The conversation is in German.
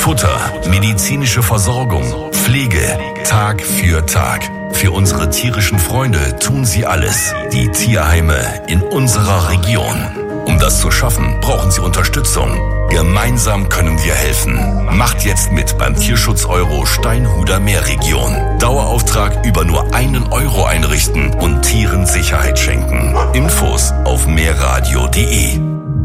Futter, medizinische Versorgung, Pflege, Tag für Tag. Für unsere tierischen Freunde tun sie alles. Die Tierheime in unserer Region. Um das zu schaffen, brauchen sie Unterstützung. Gemeinsam können wir helfen. Macht jetzt mit beim Tierschutz-Euro Steinhuder Meerregion. Dauerauftrag über nur 1 Euro einrichten und Tieren Sicherheit schenken. Infos auf meerradio.de.